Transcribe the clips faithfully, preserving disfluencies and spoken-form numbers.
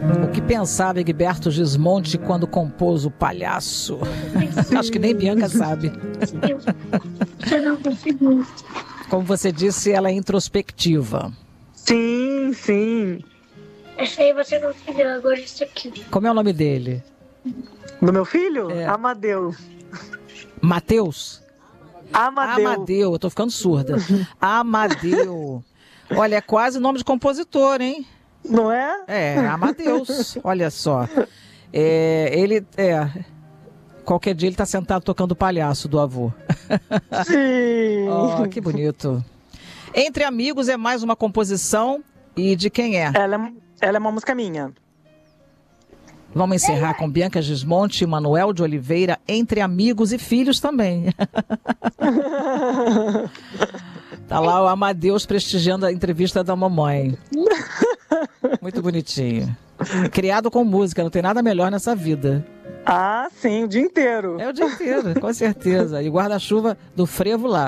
O que pensava Egberto Gismonti quando compôs O Palhaço? Acho que nem Bianca sabe. Eu não consegui. Como você disse, ela é introspectiva. Sim, sim. Essa aí você conseguiu, agora isso aqui. Como é o nome dele? Do meu filho? É. Amadeus. Mateus? Amadeu. Amadeu, eu tô ficando surda. Amadeu. Olha, é quase nome de compositor, hein? Não é? É, Amadeus. Olha só. É, ele, é... Qualquer dia ele tá sentado tocando o palhaço do avô. Sim. Oh, que bonito. Entre Amigos é mais uma composição. E de quem é? Ela é, ela é uma música minha. Vamos encerrar com Bianca Gismonti e Manuel de Oliveira, Entre Amigos e Filhos também. Tá lá o Amadeus prestigiando a entrevista da mamãe. Muito bonitinho. Criado com música, não tem nada melhor nessa vida. Ah, sim, o dia inteiro. É o dia inteiro, com certeza. E guarda-chuva do frevo lá.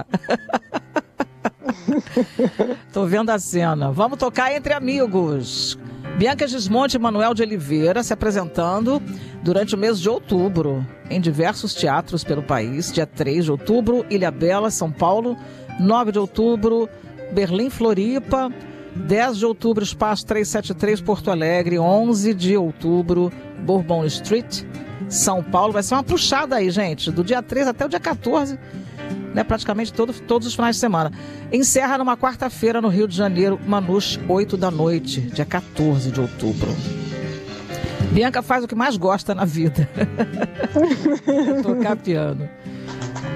Tô vendo a cena. Vamos tocar Entre Amigos. Bianca Gismonti e Manuel de Oliveira se apresentando durante o mês de outubro em diversos teatros pelo país. Dia três de outubro, Ilhabela, São Paulo. nove de outubro, Berlim, Floripa. dez de outubro, Espaço trezentos e setenta e três, Porto Alegre. onze de outubro, Bourbon Street, São Paulo. Vai ser uma puxada aí, gente, do dia três até o dia quatorze, né, praticamente todo, todos os finais de semana. Encerra numa quarta-feira no Rio de Janeiro, Manus, oito da noite, dia quatorze de outubro. Bianca faz o que mais gosta na vida. Tocar piano.